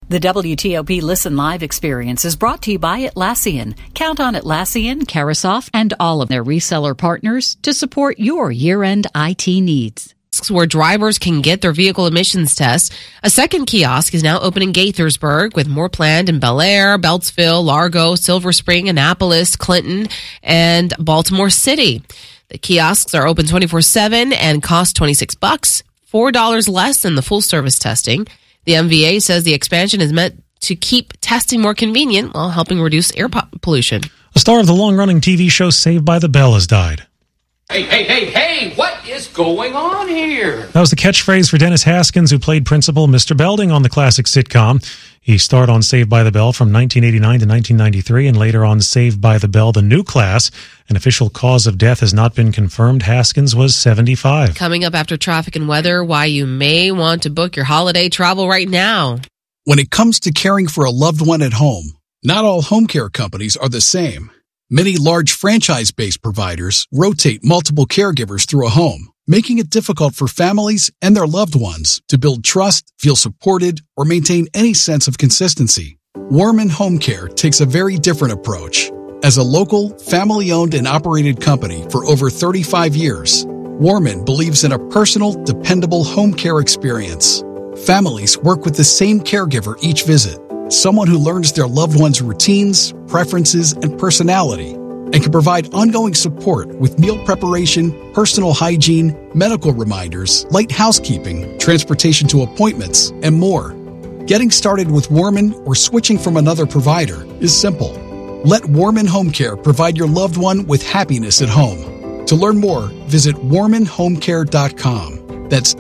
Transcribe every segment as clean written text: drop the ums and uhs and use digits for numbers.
The WTOP Listen Live experience is brought to you by Atlassian. Count on Atlassian, Carasoft, and all of their reseller partners to support your year-end IT needs. Where drivers can get their vehicle emissions tests. A second kiosk is now open in Gaithersburg, with more planned in Bel Air, Beltsville, Largo, Silver Spring, Annapolis, Clinton, and Baltimore City. The kiosks are open 24/7 and cost $26, $4 less than the full-service testing. The MVA says the expansion is meant to keep testing more convenient while helping reduce air pollution. The star of the long-running TV show Saved by the Bell has died. Hey, what is going on here? That was the catchphrase for Dennis Haskins, who played Principal Mr. Belding on the classic sitcom. He starred on Saved by the Bell from 1989 to 1993 and later on Saved by the Bell, The New Class. An official cause of death has not been confirmed. Haskins was 75. Coming up after traffic and weather, why you may want to book your holiday travel right now. When it comes to caring for a loved one at home, not all home care companies are the same. Many large franchise-based providers rotate multiple caregivers through a home, making it difficult for families and their loved ones to build trust, feel supported, or maintain any sense of consistency. Warman Home Care takes a very different approach. As a local, family-owned and operated company for over 35 years, Warman believes in a personal, dependable home care experience. Families work with the same caregiver each visit, someone who learns their loved one's routines, preferences, and personality, and can provide ongoing support with meal preparation, personal hygiene, medical reminders, light housekeeping, transportation to appointments, and more. Getting started with Warman or switching from another provider is simple. Let Warman Home Care provide your loved one with happiness at home. To learn more, visit warmanhomecare.com. That's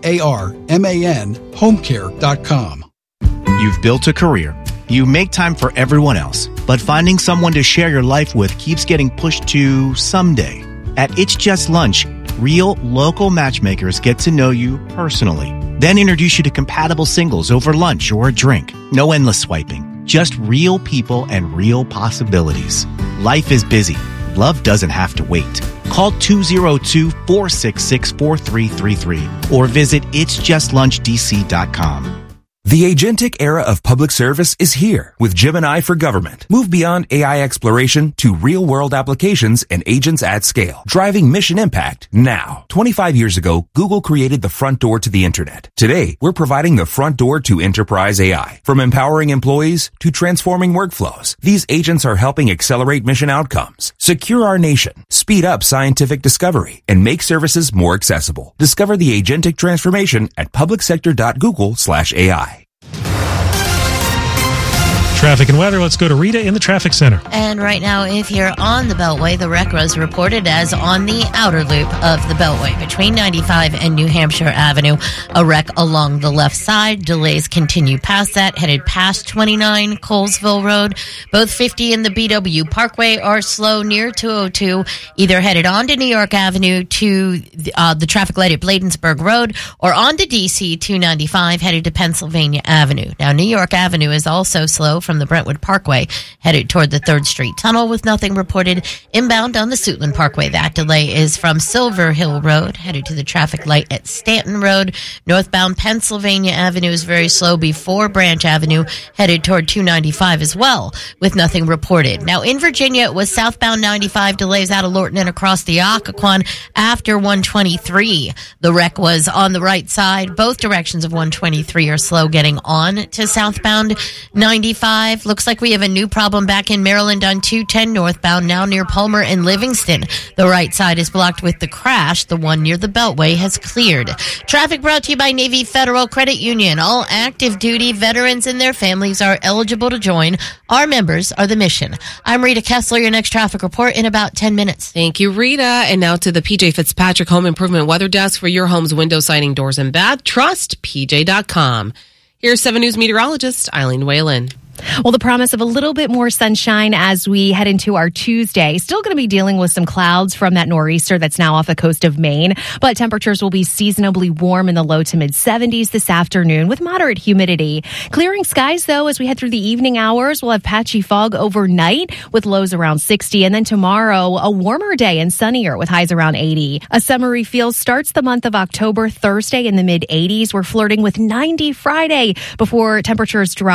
WARMAN homecare.com. You've built a career. You make time for everyone else, but finding someone to share your life with keeps getting pushed to someday. At It's Just Lunch, real local matchmakers get to know you personally, then introduce you to compatible singles over lunch or a drink. No endless swiping, just real people and real possibilities. Life is busy. Love doesn't have to wait. Call 202-466-4333 or visit itsjustlunchdc.com. The agentic era of public service is here with Gemini for Government. Move beyond AI exploration to real-world applications and agents at scale, driving mission impact now. 25 years ago, Google created the front door to the internet. Today, we're providing the front door to enterprise AI. From empowering employees to transforming workflows, these agents are helping accelerate mission outcomes, secure our nation, speed up scientific discovery, and make services more accessible. Discover the agentic transformation at publicsector.google/AI. Traffic and weather. Let's go to Rita in the traffic center. And right now, if you're on the Beltway, the wreck was reported as on the outer loop of the Beltway between 95 and New Hampshire Avenue. A wreck along the left side. Delays continue past that, headed past 29 Colesville Road. Both 50 and the BW Parkway are slow near 202, either headed onto New York Avenue to the traffic light at Bladensburg Road or onto DC 295 headed to Pennsylvania Avenue. Now, New York Avenue is also slow from the Brentwood Parkway headed toward the 3rd Street Tunnel with nothing reported inbound on the Suitland Parkway. That delay is from Silver Hill Road headed to the traffic light at Stanton Road. Northbound Pennsylvania Avenue is very slow before Branch Avenue headed toward 295 as well with nothing reported. Now in Virginia, it was southbound 95 delays out of Lorton and across the Occoquan after 123. The wreck was on the right side. Both directions of 123 are slow getting on to southbound 95. Looks like we have a new problem back in Maryland on 210 northbound, now near Palmer and Livingston. The right side is blocked with the crash. The one near the Beltway has cleared. Traffic brought to you by Navy Federal Credit Union. All active duty veterans and their families are eligible to join. Our members are the mission. I'm Rita Kessler, your next traffic report in about 10 minutes. Thank you, Rita. And now to the PJ Fitzpatrick Home Improvement Weather Desk for your home's window siding, doors, and bath. Trust PJ.com. Here's 7 News meteorologist Eileen Whalen. Well, the promise of a little bit more sunshine as we head into our Tuesday. Still going to be dealing with some clouds from that nor'easter that's now off the coast of Maine, but temperatures will be seasonably warm in the low to mid 70s this afternoon with moderate humidity. Clearing skies, though, as we head through the evening hours. We'll have patchy fog overnight with lows around 60, and then tomorrow, a warmer day and sunnier with highs around 80. A summery feel starts the month of October, Thursday in the mid 80s. We're flirting with 90 Friday before temperatures drop